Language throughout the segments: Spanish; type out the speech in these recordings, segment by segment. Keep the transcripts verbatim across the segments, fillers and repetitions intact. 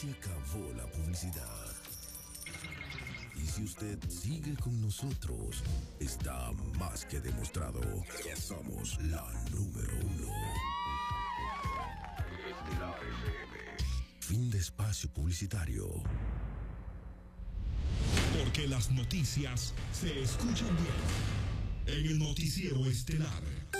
se acabó la publicidad. Y si usted sigue con nosotros, está más que demostrado que somos la número uno. La F M. Fin de espacio publicitario. Porque las noticias se escuchan bien en el noticiero estelar.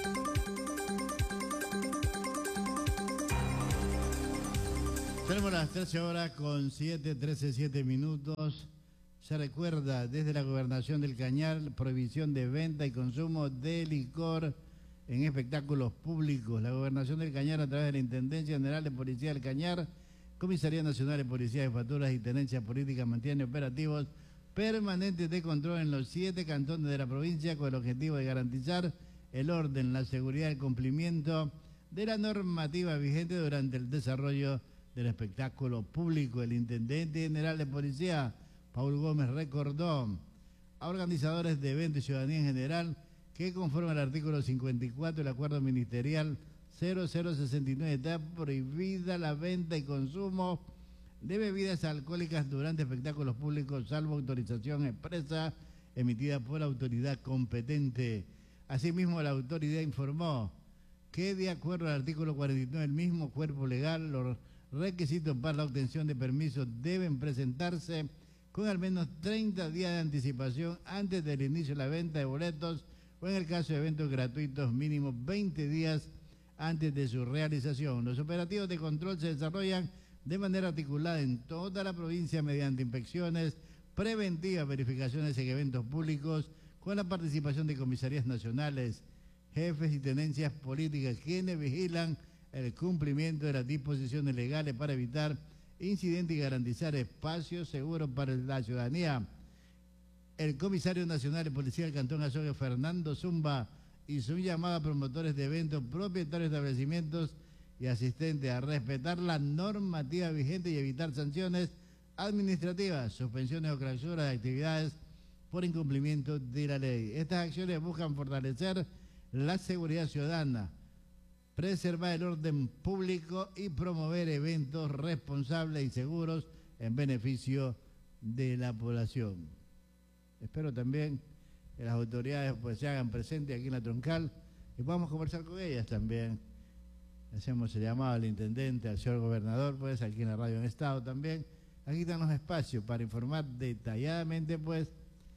Tenemos las trece horas con siete, trece, siete minutos. Se recuerda desde la Gobernación del Cañar prohibición de venta y consumo de licor en espectáculos públicos. La Gobernación del Cañar, a través de la Intendencia General de Policía del Cañar, Comisaría Nacional de Policía de Facturas y Tenencia Política, mantiene operativos permanentes de control en los siete cantones de la provincia con el objetivo de garantizar el orden, la seguridad y el cumplimiento de la normativa vigente durante el desarrollo del espectáculo público. El Intendente General de Policía, Paul Gómez, recordó a organizadores de eventos y ciudadanía en general que, conforme al artículo cincuenta y cuatro del Acuerdo Ministerial cero cero sesenta y nueve, está prohibida la venta y consumo de bebidas alcohólicas durante espectáculos públicos, salvo autorización expresa emitida por la autoridad competente. Asimismo, la autoridad informó que, de acuerdo al artículo cuarenta y nueve del mismo cuerpo legal, los requisitos para la obtención de permisos deben presentarse con al menos treinta días de anticipación antes del inicio de la venta de boletos, o en el caso de eventos gratuitos, mínimo veinte días antes de su realización. Los operativos de control se desarrollan de manera articulada en toda la provincia mediante inspecciones preventivas, verificaciones en eventos públicos, con la participación de comisarías nacionales, jefes y tenencias políticas, quienes vigilan el cumplimiento de las disposiciones legales para evitar incidentes y garantizar espacios seguros para la ciudadanía. El comisario nacional de Policía del Cantón Azogue, Fernando Zumba, hizo un llamado a promotores de eventos, propietarios de establecimientos y asistentes a respetar la normativa vigente y evitar sanciones administrativas, suspensiones o clausuras de actividades por incumplimiento de la ley. Estas acciones buscan fortalecer la seguridad ciudadana, preservar el orden público y promover eventos responsables y seguros en beneficio de la población. Espero también que las autoridades pues se hagan presentes aquí en la Troncal y podamos conversar con ellas también. Hacemos el llamado al intendente, al señor gobernador, pues aquí en la radio en Estado también. Aquí están los espacios para informar detalladamente pues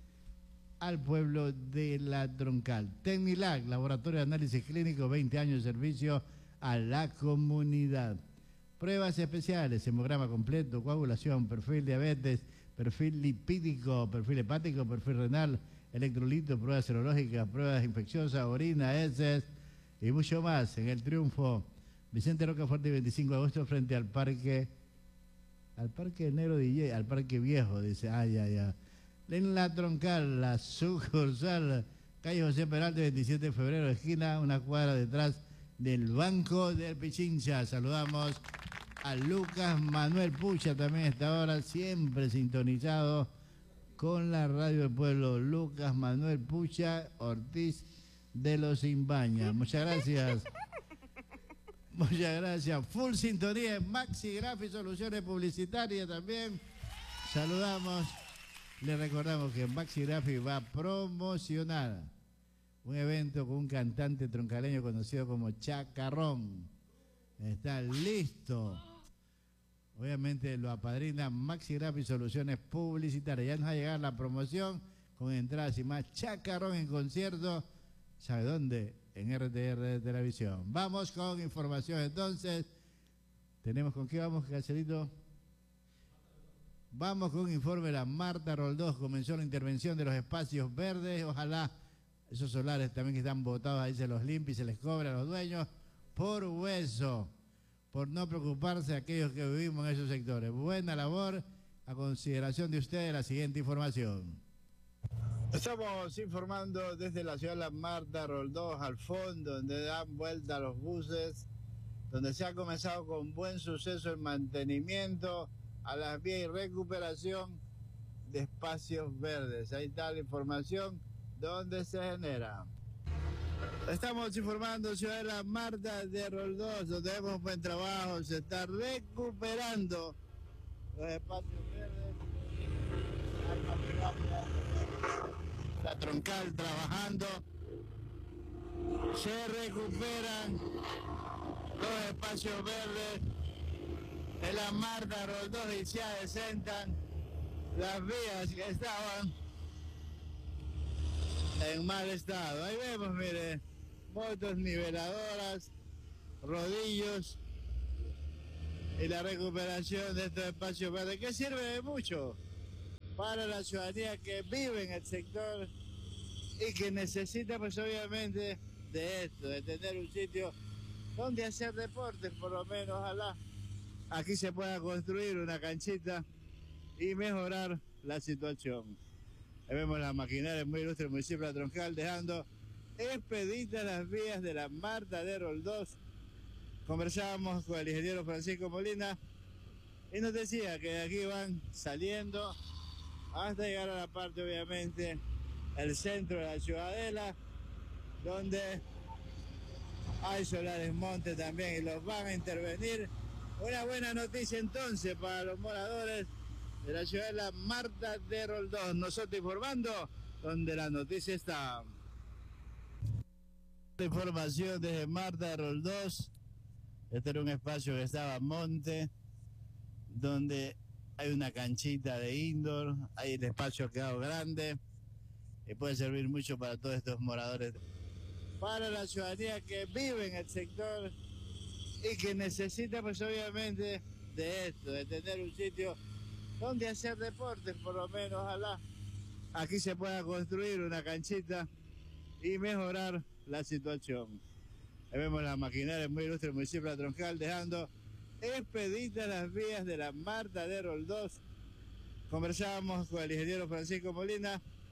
al pueblo de la Troncal. Tecnilac, Laboratorio de Análisis Clínico, veinte años de servicio a la comunidad. Pruebas especiales, hemograma completo, coagulación, perfil diabetes, perfil lipídico, perfil hepático, perfil renal, electrolito, pruebas serológicas, pruebas infecciosas, orina, heces y mucho más en el Triunfo. Vicente Rocafuerte, veinticinco de agosto, frente al parque, al parque Negro D J, al parque Viejo, dice, ah, ya, ya. En la Troncal, la sucursal, calle José Peralta, veintisiete de febrero, esquina, una cuadra detrás del Banco del Pichincha. Saludamos a Lucas Manuel Pucha, también a esta hora, siempre sintonizado con la radio del pueblo. Lucas Manuel Pucha Ortiz de los Imbaña. Muchas gracias. Muchas gracias. Full sintonía en Maxi Graphic Soluciones Publicitarias también. Saludamos. Le recordamos que Maxi Graphic va a promocionar un evento con un cantante troncaleño conocido como Chacarrón. Está listo. Obviamente lo apadrina Maxi Graphic Soluciones Publicitarias. Ya nos va a llegar la promoción con entradas y más. Chacarrón en concierto. ¿Sabe dónde? En R T R de Televisión. Vamos con información entonces. ¿Tenemos con qué vamos, Cacerito? Vamos con un informe de la Marta Roldós. Comenzó la intervención de los espacios verdes. Ojalá esos solares también que están botados ahí se los limpie y se les cobra a los dueños por hueso, por no preocuparse de aquellos que vivimos en esos sectores. Buena labor. A consideración de ustedes la siguiente información. Estamos informando desde la ciudad de la Marta Roldós, al fondo, donde dan vuelta los buses, donde se ha comenzado con buen suceso el mantenimiento a las vías y recuperación de espacios verdes. Ahí está la información donde se genera. Estamos informando ciudad de la Marta de Roldós, donde vemos buen trabajo, se está recuperando los espacios verdes, hay maquinaria, la troncal trabajando, se recuperan los espacios verdes de la Marta Roldós y se adecentan las vías que estaban en mal estado. Ahí vemos, mire, motos niveladoras, rodillos y la recuperación de estos espacios verdes, que sirve de mucho para la ciudadanía que vive en el sector y que necesita, pues obviamente, de esto, de tener un sitio donde hacer deportes, por lo menos. Ojalá aquí se pueda construir una canchita y mejorar la situación. Ahí vemos la maquinaria muy ilustre del municipio de La Troncal, dejando expeditas las vías de la Marta de Roldós. Conversábamos con el ingeniero Francisco Molina y nos decía que de aquí van saliendo hasta llegar a la parte, obviamente, el centro de la Ciudadela, donde hay solares montes también y los van a intervenir. Una buena noticia entonces para los moradores de la Ciudadela Marta de Roldós. Nosotros informando donde la noticia está. Información desde Marta de Roldós. Este era un espacio que estaba monte, donde hay una canchita de indoor, hay el espacio ha quedado grande y puede servir mucho para todos estos moradores, para la ciudadanía que vive en el sector y que necesita, pues obviamente, de esto, de tener un sitio donde hacer deportes, por lo menos. Ojalá aquí se pueda construir una canchita y mejorar la situación. Ahí vemos la maquinaria muy ilustre del municipio de La Troncal, dejando expeditas las vías de la Marta de Roldós. Conversábamos con el ingeniero Francisco Molina